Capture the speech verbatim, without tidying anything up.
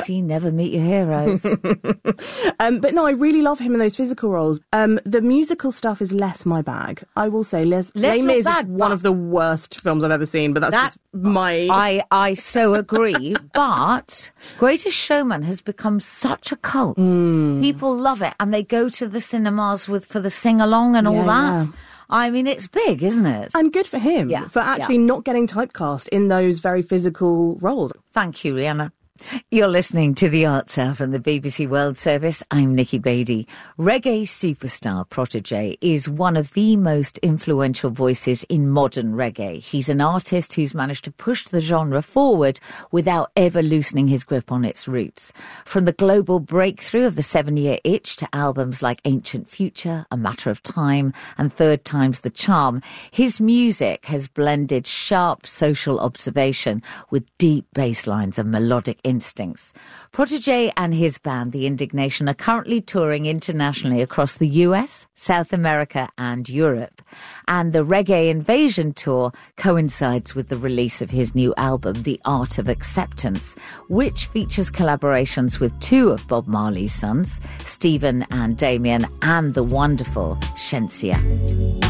Katie, never meet your heroes. um, but no, I really love him in those physical roles. Um, the musical stuff is less my bag. I will say Les, Les Mis is bad, one of the worst films I've ever seen, but that's that, just my... I, I so agree, but Greatest Showman has become such a cult. Mm. People love it, and they go to the cinemas with for the sing-along and all yeah, that. Yeah. I mean, it's big, isn't it? And good for him yeah, for actually yeah. not getting typecast in those very physical roles. Thank you, Rihanna. You're listening to The Arts Hour from the B B C World Service. I'm Nikki Beattie. Reggae superstar Protégé is one of the most influential voices in modern reggae. He's an artist who's managed to push the genre forward without ever loosening his grip on its roots. From the global breakthrough of the seven-year itch to albums like Ancient Future, A Matter of Time, and Third Time's the Charm, his music has blended sharp social observation with deep bass lines and melodic instincts. Protégé and his band, The Indignation, are currently touring internationally across the U S, South America and Europe. And the Reggae Invasion tour coincides with the release of his new album, The Art of Acceptance, which features collaborations with two of Bob Marley's sons, Stephen and Damien, and the wonderful Shenseea.